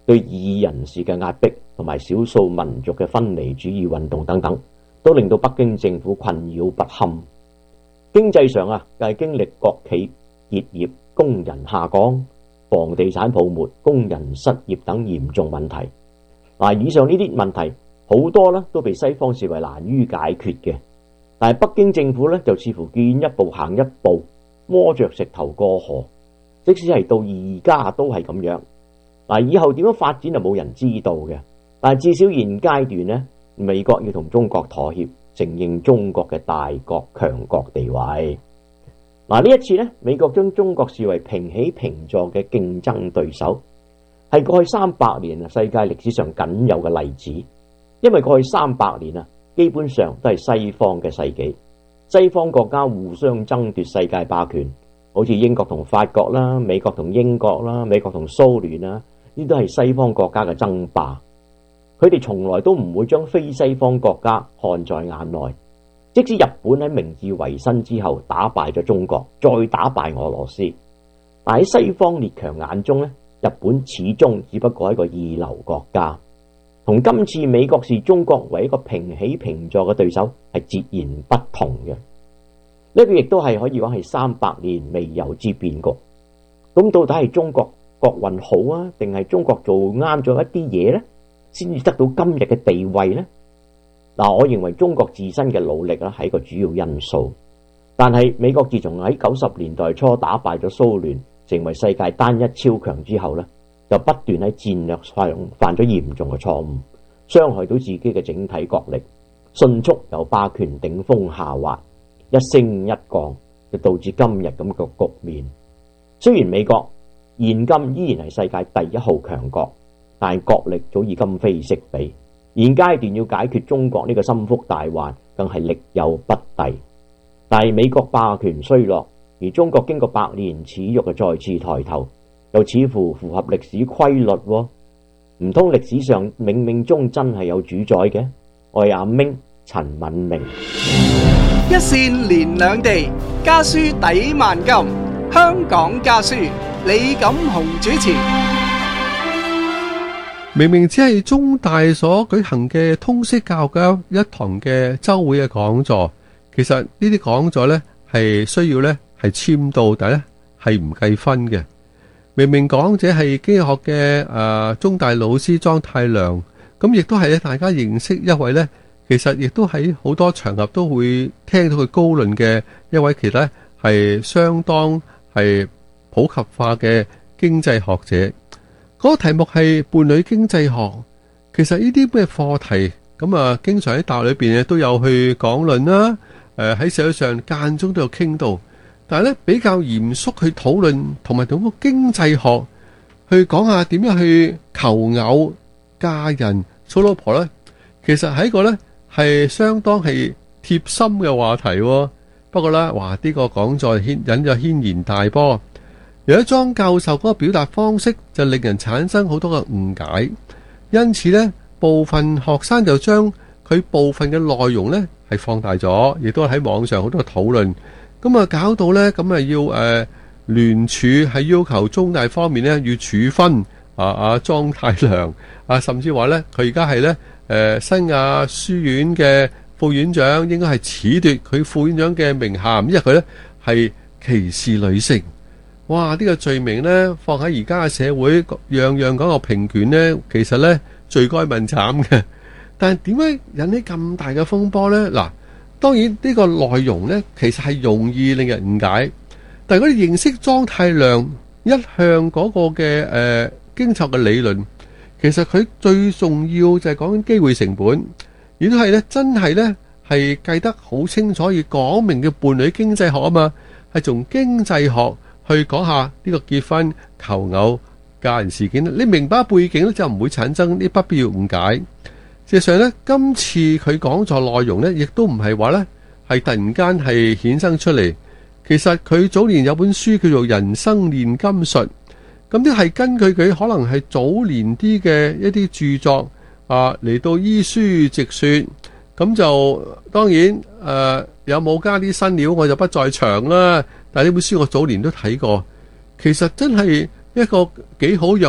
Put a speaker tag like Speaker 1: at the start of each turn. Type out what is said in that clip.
Speaker 1: 對異議人士嘅壓迫同埋少數民族嘅分離主義運動等等，都令到北京政府困擾不堪。經濟上係經歷國企結業、工人下崗、房地產泡沫、工人失業等嚴重問題。以上呢啲問題好多都被西方視為難於解決嘅，但係北京政府就似乎見一步行一步，摸着石頭過河。即使係到而家都係咁樣。以後點樣發展就冇人知道嘅，但係至少現階段美國要同中國妥協，承認中國嘅大國強國地位。呢一次美國將中國視為平起平坐嘅競爭對手，係過去300年世界歷史上僅有嘅例子。因為過去300年基本上都係西方嘅世紀，西方國家互相爭奪世界霸權，好似英國同法國啦、美國同英國啦、美國同蘇聯啦，呢都係西方國家嘅爭霸。佢哋從來都唔會將非西方國家看在眼內。即使日本喺明治維新之後打敗咗中國，再打敗俄羅斯，但喺西方列強眼中日本始終只不過係一個二流國家，同今次美國視中國為一個平起平坐嘅對手係截然不同嘅。呢個亦都係可以講係300年未有之變局。咁到底係中國國運好定係中國做啱咗一啲嘢呢，先至得到今日嘅地位呢？我認為中國自身嘅努力係一個主要因素，但係美國自從喺90年代初打敗咗蘇聯，成為世界單一超強之後就不斷喺戰略上犯咗嚴重嘅錯誤，傷害到自己嘅整體國力，迅速由霸權頂峰下滑，一升一降，就導致今日咁嘅局面。雖然美國現今依然係世界第一號強國，但係國力早已今非昔比。現階段要解決中國呢個心腹大患，更係力有不逮。但係美國霸權衰落，而中國經過百年恥辱嘅再次抬頭，又似乎符合歷史規律喎。唔通歷史上冥冥中真係有主宰嘅？我係阿明陳敏明。
Speaker 2: 一線連兩地，家書抵萬金。香港家書，李錦雄主持。
Speaker 3: 明明只係中大所舉行嘅通識教育嘅一堂嘅週會嘅講座，其實呢啲講座呢係需要呢係簽到，但係呢係唔計分嘅。明明講者係經濟學嘅中大老師莊太量，咁亦都係咧大家認識一位呢，其實亦都喺好多場合都會聽到佢高論嘅一位，其實呢係相當係普及化嘅經濟學者。嗰個題目係伴侶經濟學。其實呢啲咩課題咁經常喺大學裏邊都有去講論啦。喺社會上間中都有傾到，但係咧比較嚴肅去討論，同埋同個經濟學去講下點樣去求偶、嫁人、娶老婆咧。其實係一個咧係相當係貼心嘅話題。不過咧，呢個講座引咗軒然大波。有一莊教授嗰個表達方式就令人產生好多嘅誤解，因此呢部分學生就將佢部分嘅內容呢係放大咗，亦都喺網上好多討論，咁搞到呢咁要聯署係要求中大方面呢要處分莊太量甚至話呢佢而家係呢新亞書院嘅副院長，應該係褫奪佢副院長嘅名銜，因為佢呢係歧視女性。哇！呢個罪名呢，放喺而家嘅社會，樣樣講個平權呢，其實呢罪該問慘嘅。但係點解引起咁大嘅風波呢？嗱，當然呢個內容呢，其實係容易令人誤解。但係我哋認識莊太量一向嗰個嘅經濟嘅理論，其實佢最重要就係講緊機會成本，亦都係呢真係呢係計得好清楚，而講明嘅伴侶經濟學啊嘛，係從經濟學去講下呢個結婚、求偶、嫁人事件，你明白背景咧，就唔會產生啲不必要誤解。事實上咧，今次佢講座內容咧，亦都唔係話咧係突然間係衍生出嚟。其實佢早年有本書叫做《人生煉金術》，咁都係根據佢可能係早年啲嘅一啲著作嚟到依書直說。咁就當然有冇加啲新料我就不在場啦。但係呢本書我早年都睇過，其實真係一個幾好用。